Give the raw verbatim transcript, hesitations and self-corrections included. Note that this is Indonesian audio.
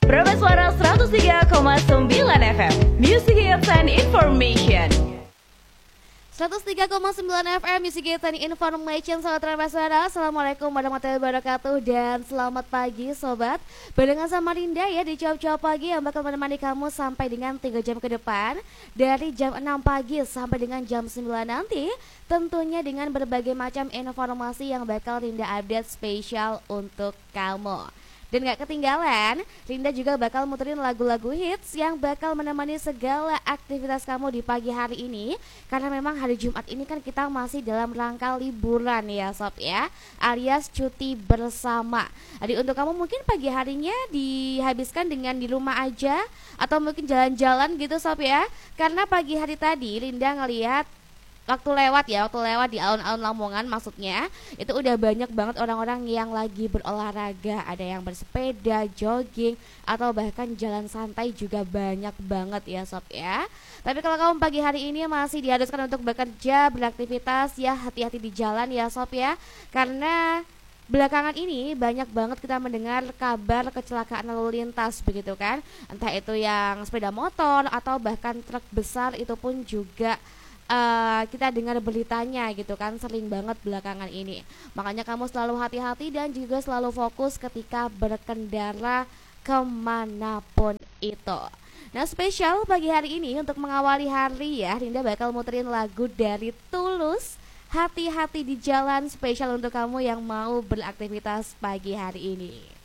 Praba Suara seratus tiga koma sembilan F M, Music Hits and Information. seratus tiga koma sembilan F M Music Hits and Information. Sahabat Praba Suara, Assalamualaikum warahmatullahi wabarakatuh. Dan selamat pagi sobat. Barengan sama Rinda ya di Cuap-Cuap Pagi yang bakal menemani kamu sampai dengan tiga jam ke depan. Dari jam enam pagi sampai dengan jam sembilan nanti, tentunya dengan berbagai macam informasi yang bakal Rinda update spesial untuk kamu. Dan gak ketinggalan, Rinda juga bakal muterin lagu-lagu hits yang bakal menemani segala aktivitas kamu di pagi hari ini. Karena memang hari Jumat ini kan kita masih dalam rangka liburan ya sob ya, alias cuti bersama. Jadi untuk kamu mungkin pagi harinya dihabiskan dengan di rumah aja, atau mungkin jalan-jalan gitu sob ya. Karena pagi hari tadi Rinda ngelihat waktu lewat ya, waktu lewat di alun-alun Lamongan maksudnya, itu udah banyak banget orang-orang yang lagi berolahraga. Ada yang bersepeda, jogging, atau bahkan jalan santai juga banyak banget ya sob ya. Tapi kalau kamu pagi hari ini masih diharuskan untuk bekerja, beraktivitas, ya hati-hati di jalan ya sob ya. Karena belakangan ini banyak banget kita mendengar kabar kecelakaan lalu lintas begitu kan. Entah itu yang sepeda motor atau bahkan truk besar, itu pun juga Uh, kita dengar beritanya gitu kan, sering banget belakangan ini. Makanya kamu selalu hati-hati dan juga selalu fokus ketika berkendara kemanapun itu. Nah spesial pagi hari ini untuk mengawali hari ya, Rinda bakal muterin lagu dari Tulus, Hati-hati di Jalan, spesial untuk kamu yang mau beraktivitas pagi hari ini.